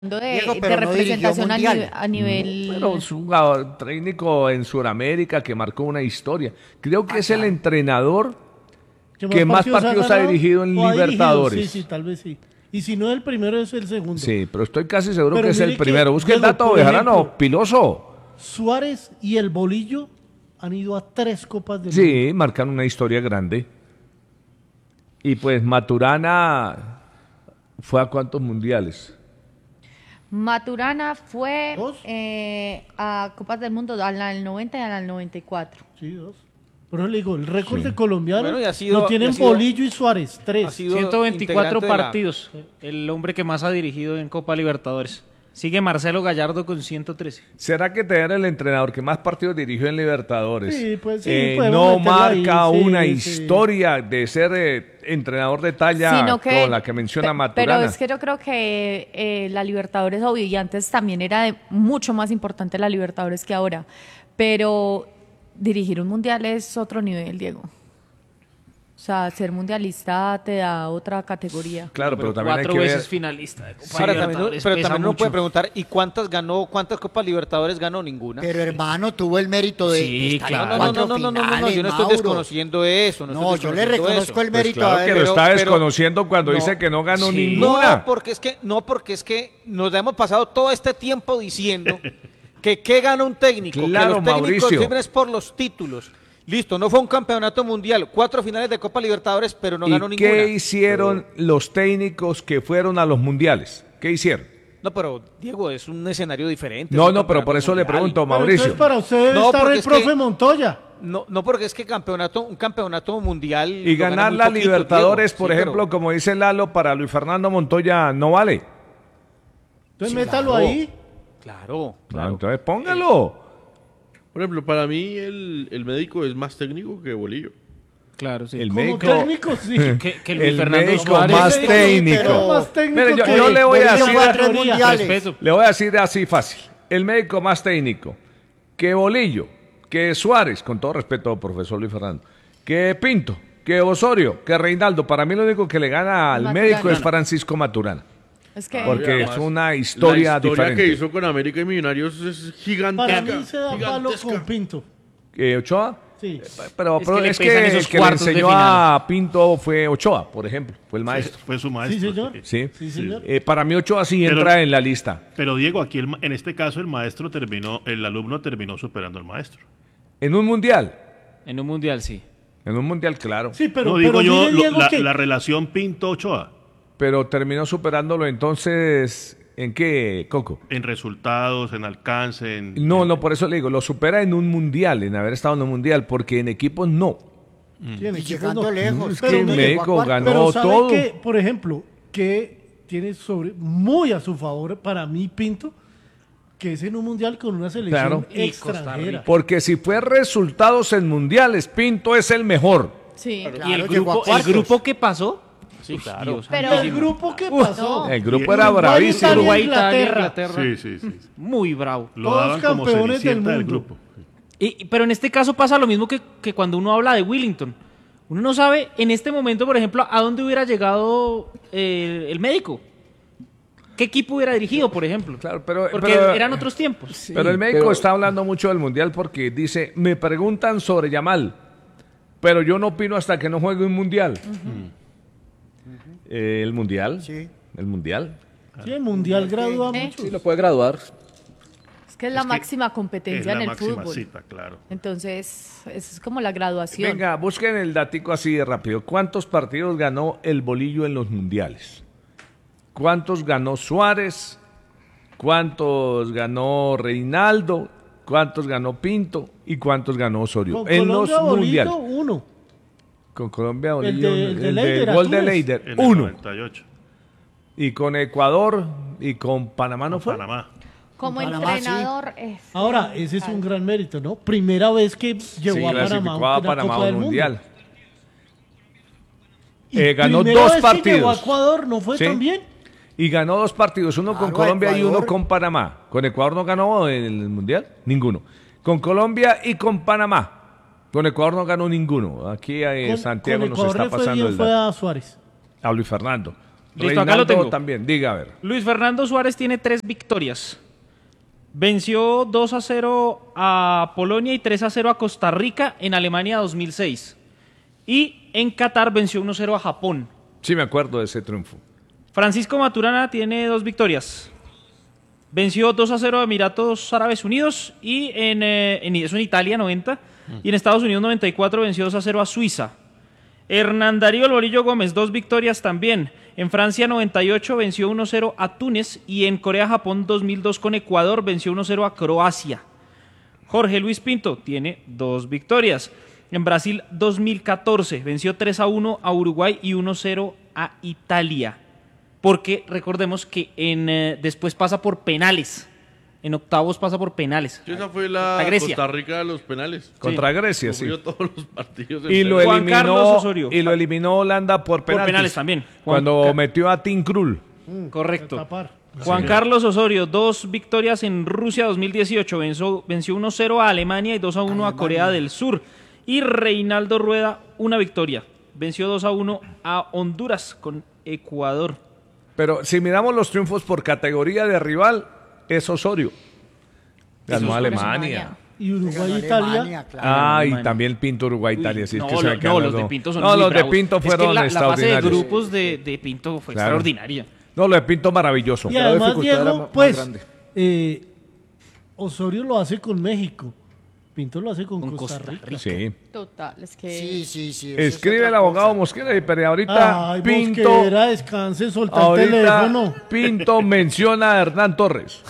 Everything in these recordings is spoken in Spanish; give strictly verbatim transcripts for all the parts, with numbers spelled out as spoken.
de, Diego, de pero no dirigió representación a, mundial. nive- a nivel... Pero es un jugador técnico en Sudamérica que marcó una historia. Creo que Ah, es el claro. entrenador que más partidos ha ganado dirigido en o ha dirigido? Libertadores. Sí, sí, tal vez sí. Y si no el primero es el segundo. Sí, pero estoy casi seguro Pero que es mire el que, primero. Busque el Diego, dato, por Bejarano, ejemplo, piloso. Suárez y el Bolillo han ido a tres copas del mundo. Sí, marcan una historia grande. Y pues Maturana fue a cuántos mundiales. Maturana fue ¿Dos? eh, a Copas del Mundo a la del noventa y a la del noventa y cuatro. Sí, dos. Pero le digo, el récord Sí. de colombiano Bueno, y ha sido- lo tienen y ha sido- Bolillo y Suárez, Ha tres. sido ciento veinticuatro integrante de la- partidos, el hombre que más ha dirigido en Copa Libertadores. Sigue Marcelo Gallardo con ciento trece. ¿Será que tener el entrenador que más partidos dirigió en Libertadores Sí, pues sí, eh, podemos no meterlo ahí, marca sí, una sí. historia de ser eh, entrenador de talla Sino que, con la que menciona pe- Maturana? Pero es que yo creo que eh, la Libertadores, obvio, y antes también era de- mucho más importante la Libertadores que ahora. Pero dirigir un mundial es otro nivel, Diego. O sea, ser mundialista te da otra categoría. Claro, pero, también hay Cuatro que ver... veces finalista de Copa Ahora, también, Libertadores, pero pesa también uno mucho. puede preguntar, ¿y cuántas ganó, cuántas Copas Libertadores ganó? Ninguna. Pero hermano, tuvo el mérito de, Sí, de estar claro. en no, no, cuatro no, no, no, no, no, finales, yo no estoy Mauro. desconociendo eso. No, No, estoy yo le desconociendo reconozco eso. el Pues mérito claro a que él. lo pero- está pero- desconociendo cuando no. dice que no ganó Sí. ninguna. No, porque es que, no, porque es que nos hemos pasado todo este tiempo diciendo que qué gana un técnico, Claro, que los técnicos Mauricio. sirven es por los títulos. Listo, no fue un campeonato mundial, cuatro finales de Copa Libertadores, pero no ganó ¿Y ninguna. qué hicieron los técnicos que fueron a los mundiales? ¿Qué hicieron? No, pero Diego, es un escenario diferente. No, es un no, pero por campeonato eso le mundial. pregunto, Pero Mauricio. entonces para ustedes No, está porque el es profe que- Montoya. No, no porque es que campeonato, un campeonato mundial Y lo gana ganar muy la poquito, Libertadores, Diego. por Sí, pero- ejemplo, como dice Lalo, para Luis Fernando Montoya no vale. Entonces Sí, métalo claro. ahí. Claro, Ah, claro. entonces póngalo. Por ejemplo, para mí el, el médico es más técnico que Bolillo. Claro, sí. El Como médico, técnico, sí. Que, que Luis el Fernando médico Suárez. más Sí, técnico. pero- Más técnico Mire, yo- que yo le voy a Bolillo decir- fue a tres Teoría. mundiales. Respeto. Le voy a decir así fácil. El médico más técnico que Bolillo, que Suárez, con todo respeto, profesor Luis Fernando, que Pinto, que Osorio, que Reinaldo. Para mí lo único que le gana al Maturana. médico es Francisco Maturana. Es que Porque Además, es una La historia, historia diferente. que hizo con América y Millonarios es gigantesca. Para mí se da palo gigantesca. con Pinto. ¿Que Ochoa? Sí. Pero Es pero que le es pesan que esos el que le cuartos de enseñó final. a Pinto fue Ochoa, por ejemplo. Fue el maestro. Fue su maestro. Sí, señor. Sí. Sí, señor. Eh, para mí Ochoa sí Pero- entra en la lista. Pero Diego, aquí el ma- en este caso el maestro terminó, el alumno terminó superando al maestro. En un mundial. En un mundial, sí. En un mundial, claro. Sí, pero, no digo pero yo mire, lo- Diego, la, que la relación Pinto-Ochoa Pero terminó superándolo entonces, ¿en qué, Coco? en resultados, en alcance, en... No, no, por eso le digo, lo supera en un mundial, en haber estado en un mundial, porque en equipos no. tiene Y equipos llegando no. lejos. Es Pero que el mire, médico Guacuá- ganó Pero ¿sabe todo. qué? Por ejemplo, que tiene sobre muy a su favor para mí Pinto, que es en un mundial con una selección Claro. Y Costa extranjera. Rica. Porque si fue resultados en mundiales, Pinto es el mejor. sí. Y el Claro, llegó a grupo, el cuartos. grupo que pasó. Sí, Uf, claro. Dios Pero- ¿El santísimo. grupo qué pasó? El grupo Y- era Uruguay, bravísimo. Italia, Uruguay, Italia, Inglaterra. Inglaterra. Sí, sí, sí. Muy bravo. Lo Todos daban como campeones del cenicienta del mundo. grupo. Y, pero en este caso pasa lo mismo que, que cuando uno habla de Willington. Uno no sabe en este momento, por ejemplo, a dónde hubiera llegado eh, el médico. ¿Qué equipo hubiera dirigido, por ejemplo? Claro, pero, Porque pero- eran otros tiempos. pero el médico pero- está hablando mucho del mundial porque dice, me preguntan sobre Yamal, pero yo no opino hasta que no juegue un mundial. Eh, el mundial. Sí. El mundial. Sí, el mundial gradúa ¿Eh? mucho. Sí, lo puede graduar. Es que es la Es que máxima Es competencia la en el máxima fútbol. cita, claro. Entonces, esa es como la graduación. Venga, busquen el datico así de rápido. ¿Cuántos partidos ganó el Bolillo en los mundiales? ¿Cuántos ganó Suárez? ¿Cuántos ganó Reinaldo? ¿Cuántos ganó Pinto? ¿Y cuántos ganó Osorio? Con en Colombia, los Bolito, mundiales. uno. Con Colombia, El Bolillo, de- el, el de del Leider, gol de Azules. Leider, En el uno. noventa y ocho. Y con Ecuador y con Panamá no fue. Panamá. Como Panamá, entrenador. es- Ahora, ese es un gran mérito, ¿no? Primera vez que llegó Sí, a Panamá clasificó a a una Panamá Copa a del un Mundo. mundial. Y Eh, ganó primera dos vez que partidos. llegó a Ecuador, ¿no fue Sí. tan bien? Y ganó dos partidos, uno con Claro, Colombia y uno Ecuador. con Panamá. Con Ecuador no ganó en el mundial, ninguno. Con Colombia y con Panamá. Con Ecuador no ganó ninguno. Aquí eh, Con- Santiago con nos Ecuador está le fue pasando bien, el fue dato. a Suárez. A Luis Fernando. Listo, acá lo tengo. También, diga a ver. Luis Fernando Suárez tiene tres victorias. Venció dos a cero a Polonia y tres a cero a Costa Rica en Alemania dos mil seis. Y en Qatar venció uno a cero a Japón. Sí, me acuerdo de ese triunfo. Francisco Maturana tiene dos victorias. Venció dos a cero a Emiratos Árabes Unidos y en, eh, en, eso en Italia noventa. Mm. Y en Estados Unidos noventa y cuatro venció dos a cero a Suiza. Hernán Darío El Bolillo Gómez, dos victorias también. En Francia noventa y ocho venció uno a cero a Túnez y en Corea-Japón dos mil dos con Ecuador venció uno a cero a Croacia. Jorge Luis Pinto tiene dos victorias. En Brasil dos mil catorce venció tres a uno a Uruguay y uno a cero a Italia. Porque recordemos que en, eh, después pasa por penales. En octavos pasa por penales. Esa fue la Costa Rica de los penales. Contra sí. Grecia, sí. Todos los partidos y, lo Juan eliminó, Carlos Osorio. y lo eliminó Holanda por penales. Por penales también. Juan cuando Ca metió a Tim Krul. Mm, Correcto. Sí. Juan Carlos Osorio, dos victorias en Rusia dos mil dieciocho. Venció, venció uno a cero a Alemania y dos a uno Alemania. a Corea del Sur. Y Reinaldo Rueda, una victoria. Venció dos a uno a Honduras con Ecuador. Pero si miramos los triunfos por categoría de rival, es Osorio. Ganó Alemania. Y Uruguay-Italia. Claro. Ah, y también Pinto Uruguay-Italia. Si no, es que lo, se no los de Pinto son No, muy los bravos. de Pinto fueron es que la, extraordinarios. La fase de grupos de, de Pinto fue claro. extraordinaria. No, lo de Pinto maravilloso. Y además, Diego, pues, eh, Osorio lo hace con México. Pinto lo hace con, con Costa, Costa Rica. Rica. Sí. Total, es que... Sí, sí, sí. Escribe el abogado cosa. Mosquera y pero ahorita Ay, Pinto... Mosquera, descanse, solta el teléfono. Pinto menciona a Hernán Torres.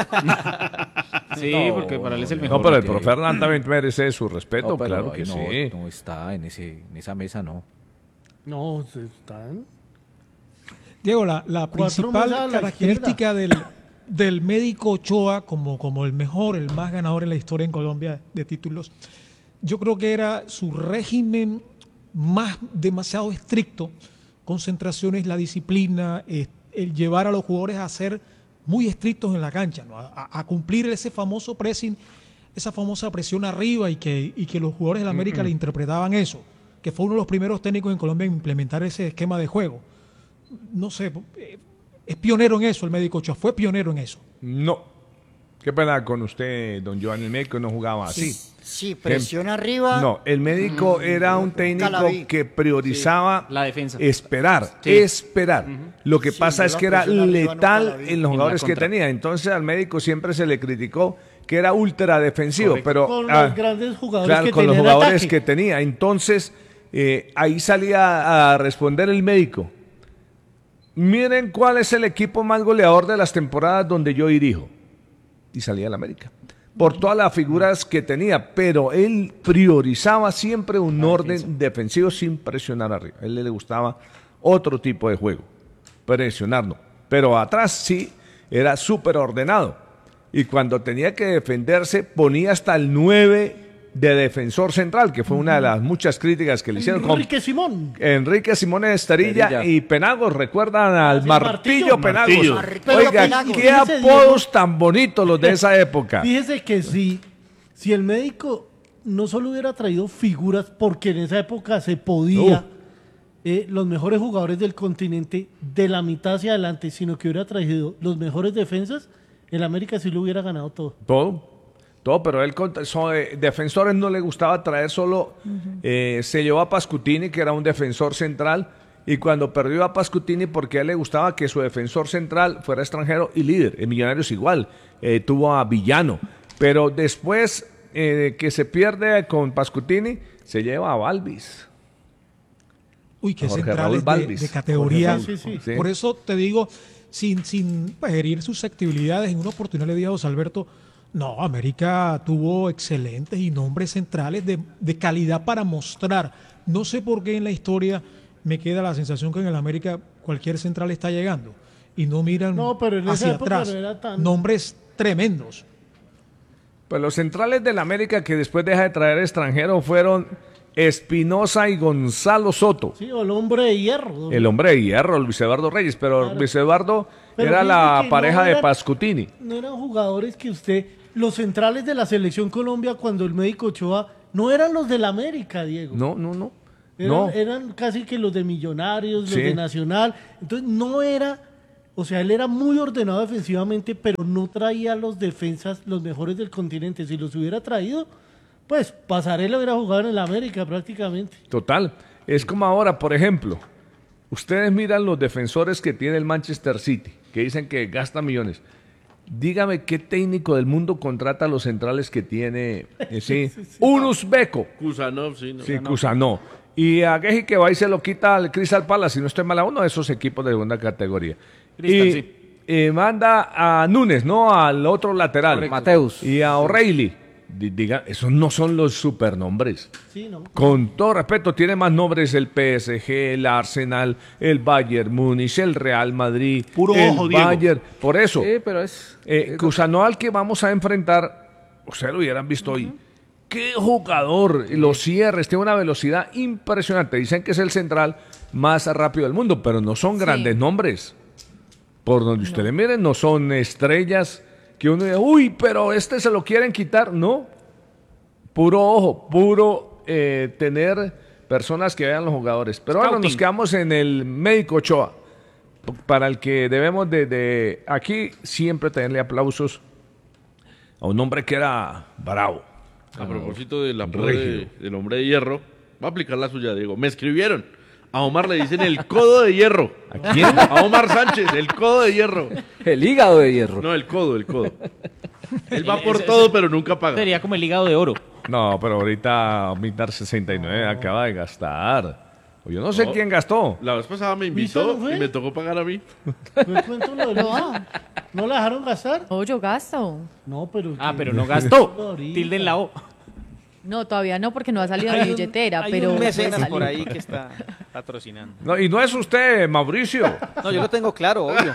Sí, no, porque para él es el mejor. No, pero el profe Hernán también merece su respeto, no, claro que no, sí. No está en, ese, en esa mesa, no. No, están... Diego, la, la principal característica del, del médico Ochoa como, como el mejor, el más ganador en la historia en Colombia de títulos, yo creo que era su régimen más demasiado estricto, concentraciones, la disciplina, eh, el llevar a los jugadores a ser muy estrictos en la cancha, ¿no? a, a cumplir ese famoso pressing, esa famosa presión arriba y que, y que los jugadores de la América mm-hmm. le interpretaban eso, que fue uno de los primeros técnicos en Colombia en implementar ese esquema de juego. No sé, es pionero en eso el médico Ochoa, fue pionero en eso. No, qué pena con usted, don Joan, el médico no jugaba así. Sí, sí presión el, arriba. No, el médico mm, era un técnico que priorizaba sí, la defensa. Esperar, sí. esperar. Uh-huh. Lo que sí, pasa es que era letal en los jugadores que tenía, entonces al médico siempre se le criticó que era ultra defensivo, Correcto. pero con ah, los grandes jugadores claro, que con tenía los jugadores ataque. que tenía, entonces eh, ahí salía a responder el médico. Miren cuál es el equipo más goleador de las temporadas donde yo dirijo. Y salía el América. Por todas las figuras que tenía, pero él priorizaba siempre un la orden defensa. defensivo sin presionar arriba. A él le gustaba otro tipo de juego, presionarlo. Pero atrás sí, era súper ordenado. Y cuando tenía que defenderse, ponía hasta el nueve de defensor central, que fue una de las muchas críticas que le hicieron. Enrique Simón. Enrique Simón Esterilla, Esterilla. y Penagos, recuerdan al sí, Martillo, Martillo Penagos. Martillo. Oiga, Penagos. qué Fíjese, apodos Diego, tan bonitos los de esa época. Fíjese que si, si el médico no solo hubiera traído figuras, porque en esa época se podía, uh. eh, los mejores jugadores del continente de la mitad hacia adelante, sino que hubiera traído los mejores defensas, el América sí lo hubiera ganado todo. Todo. Todo, pero él contra so, eh, defensores no le gustaba traer solo, uh-huh. eh, se llevó a Pascutini, que era un defensor central, y cuando perdió a Pascutini, porque a él le gustaba que su defensor central fuera extranjero y líder, en Millonarios igual, eh, tuvo a Villano, pero después eh, que se pierde con Pascutini, se lleva a Balvis. Uy, qué centrales de, de categoría, sí, sí, sí. Por eso te digo, sin, sin pues, herir susceptibilidades, en una oportunidad le dije a José Alberto, no, América tuvo excelentes y nombres centrales de, de calidad para mostrar. No sé por qué en la historia me queda la sensación que en el América cualquier central está llegando y no miran no, pero en hacia esa época atrás. No era tan... Nombres tremendos. Pues los centrales del América que después deja de traer extranjeros fueron Espinosa y Gonzalo Soto. Sí, o el hombre de hierro. El hombre de hierro, Luis Eduardo Reyes, pero claro. Luis Eduardo pero era la pareja no eran, de Pascutini. No eran jugadores que usted... Los centrales de la Selección Colombia cuando el médico Ochoa no eran los del América, Diego. No, no, no. Eran, No. eran casi que los de Millonarios, los Sí. de Nacional. Entonces no era, o sea, él era muy ordenado defensivamente, pero no traía los defensas los mejores del continente. Si los hubiera traído, pues Pasarela hubiera jugado en el América prácticamente. Total. Es como ahora, por ejemplo, ustedes miran los defensores que tiene el Manchester City, que dicen que gasta millones. Dígame qué técnico del mundo contrata a los centrales que tiene, eh, sí, un uzbeco. Kusanov, sí, ¿no? Sí, Kusanov. Y a Geji que va y se lo quita al Crystal Palace, si no estoy mal, a uno de esos equipos de segunda categoría. Crystal, y sí. eh, manda a Núñez, ¿no? Al otro lateral. Mateus. Y a O'Reilly. Di- Diga, esos no son los supernombres. Sí, ¿no? Con todo respeto, tiene más nombres el P S G, el Arsenal, el Bayern Múnich, el Real Madrid, Puro el ojo, Diego. Bayern. Por eso, Sí, pero es... eh, Kusanov al que vamos a enfrentar, ustedes lo hubieran visto hoy. ¡Qué jugador! Los cierres, tiene una velocidad impresionante. Dicen que es el central más rápido del mundo, pero no son grandes Sí. nombres. Por donde ustedes miren, no son estrellas que uno dice, uy, pero este se lo quieren quitar. No. Puro ojo, puro eh, tener personas que vean los jugadores. Pero ahora nos Scouting. quedamos en el médico Ochoa, para el que debemos de, de aquí siempre tenerle aplausos a un hombre que era bravo. A propósito del apodo Regio. de- del hombre de hierro, va a aplicar la suya, Diego. Me escribieron. A Omar le dicen el codo de hierro. ¿A quién? A Omar Sánchez, el codo de hierro. El hígado de hierro. No, el codo, el codo. Él va por todo, pero nunca paga. Sería como el hígado de oro. No, pero ahorita Mitar sesenta y nueve acaba de gastar. O yo no sé No. quién gastó. La vez pasada me ¿Visa invitó no fue? y me tocó pagar a mí. ¿Me cuento lo de Luisa? ¿No la dejaron gastar? Oh, yo gasto. No, pero... Ah, que- pero no gastó. Ahorita. Tilde en la O. No, todavía no, porque no ha salido de Hay mi un- billetera, hay pero un puede mecenas salir. por ahí que está patrocinando. No, y no es usted, Mauricio. No, yo lo tengo claro, obvio.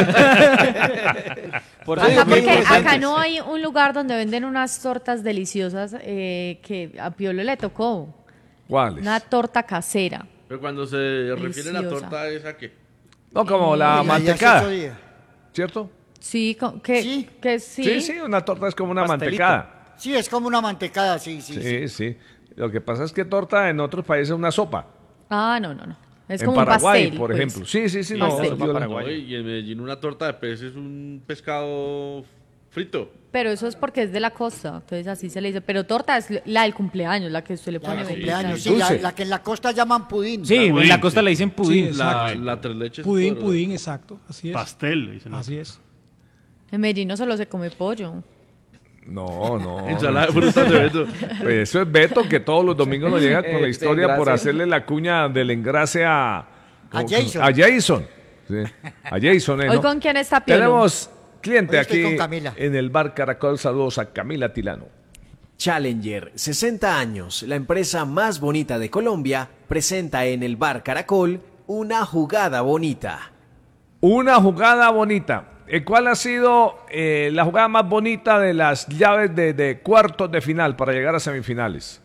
Por eso Acá, digo que porque interesantes. acá no hay un lugar donde venden unas tortas deliciosas eh, que a Piolo le tocó. ¿Cuáles? Una torta casera. Pero cuando se refiere a la Deliciosa. torta esa que... No, como la Oiga, ya hace mantecada, ocho días. ¿cierto? Sí, co- que Sí. que sí. Sí, sí, una torta es como una Pastelito. mantecada. Sí, es como una mantecada, sí, sí. sí. Sí, sí. Lo que pasa es que torta en otros países es una sopa. Ah, no, no, no. Es en como Paraguay, un pastel, por pues. ejemplo. Sí, sí, sí. Sí, No, Pastel. yo la- No, y en Medellín una torta de pez es un pescado frito. Pero eso es porque es de la costa, entonces así se le dice. Pero torta es la del cumpleaños, la que usted le La pone de velita. cumpleaños, sí, la, Dulce. la que en la costa llaman pudín. Sí, en pudín, la costa sí. le dicen pudín. Sí, La, Exacto. la tres leches. Pudín, por- pudín, exacto. Así es. Pastel, le dicen. Así es. En Medellín no solo se come pollo. No, no. Ensalada de frutas de Beto. Pues eso es Beto, que todos los domingos nos llega con la Este historia por engrase. hacerle la cuña del engrase a... A Jason. A Jason. Sí, a Jason, ¿eh, ¿Hoy no? con quién está Piolo? Tenemos cliente Hoy estoy aquí con Camila. en el bar Caracol. Saludos a Camila Tilano. Challenger, sesenta años, la empresa más bonita de Colombia, presenta en el bar Caracol una jugada bonita. Una jugada bonita. Eh, ¿Cuál ha sido eh, la jugada más bonita de las llaves de, de cuartos de final para llegar a semifinales?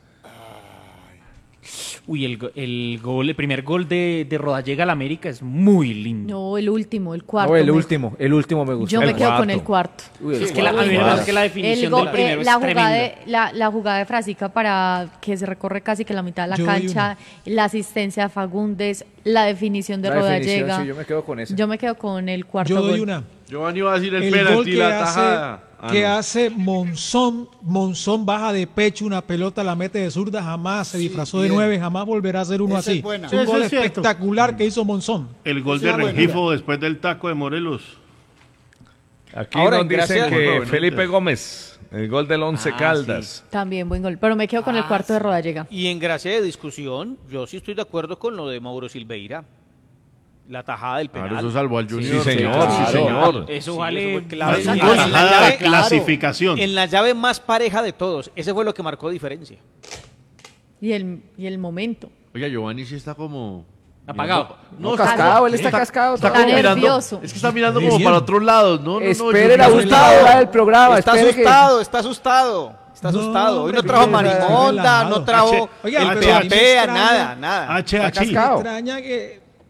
Uy, el, go- el gol, el primer gol de, de Rodallega al América es muy lindo. No, el último, el cuarto. No, el me- último. El último me gustó. Yo me El quedo con cuarto. el cuarto. Uy, el Es que la, a cuarto. mí me Ah. parece que la El definición go- del primero eh, es la, jugada tremenda. de, la, la jugada de Frasica para que se recorre casi que la mitad de la Yo doy cancha, la asistencia de Fagundes, la definición de La definición, Rodallega. sí, yo me quedo con esa. Yo me quedo con el cuarto Yo doy gol. una. Giovanni va a decir el, El gol penalti, que la hace, tajada. Ah, que no. hace Monzón, Monzón baja de pecho una pelota, la mete de zurda, jamás se disfrazó de bien. nueve, jamás volverá a ser uno Esa es así. buena. Un Eso gol es cierto. espectacular que hizo Monzón. El gol Esa de era buena. Rengifo después del taco de Morelos. Aquí Ahora, nos dicen gracias- que Muy bonita. Felipe Gómez, el gol del Once Ah, Caldas. También buen gol. Pero me quedo con el cuarto de Rodallega. Y en gracia de discusión, yo sí estoy de acuerdo con lo de Mauro Silveira. La tajada del penal. Claro, eso salvó al Sí, Junior. señor, claro. sí, señor. Eso Sí, vale. eso fue clave. Una En- Claro, en la tajada llave- de clasificación. En la llave más pareja de todos. Ese fue lo que marcó diferencia. Y el, y el momento. Oiga, Giovanni sí está como... Apagado. No, cascado, él está cascado. Está Está como mirando, nervioso. es que está mirando como Bien. para otros lados. No, no, no, Espere la Junior, última hora del programa. Está espere que- asustado, está asustado. Está No, asustado. Hoy no hombre, trajo pero está marimonda, relajado. no trajo H- Oiga, el pero pea a mí me pea, extraña- nada, nada. H Está H. cascado. Extraña que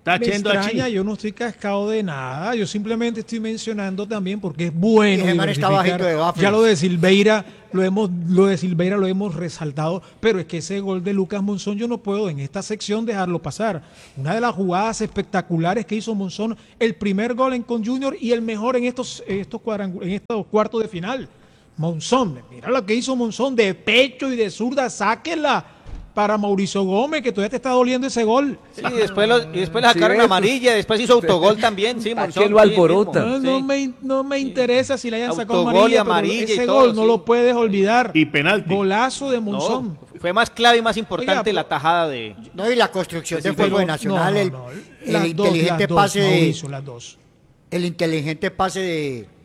Está me yendo a extraña, Chi. yo no estoy cascado de nada, yo simplemente estoy mencionando también porque es bueno Y ese man está diversificar. bajito de Waffles. Ya lo de Silveira, lo hemos, lo de Silveira lo hemos resaltado, pero es que ese gol de Lucas Monzón yo no puedo en esta sección dejarlo pasar. Una de las jugadas espectaculares que hizo Monzón, el primer gol en con Junior y el mejor en estos, estos, cuadrangu- en estos cuartos de final. Monzón, mira lo que hizo Monzón de pecho y de zurda, sáquela para Mauricio Gómez, que todavía te está doliendo ese gol. Sí, y después, lo- y después le Sí, sacaron ves, amarilla, después hizo autogol también, sí, ¿Para Monzón, qué lo sí, alborota? mismo, No, no sí. me, no me interesa si le hayan sacado Autogol amarilla, y amarilla pero y ese todo, gol no sí. lo puedes olvidar. Y penalti. Golazo de No, Monzón. fue más clave y más importante Oiga, la tajada de... No, y la construcción del Pero- juego de Nacional, no, el, no, no. el Las dos, inteligente las dos, pase de, Mauricio, las dos. el inteligente pase de,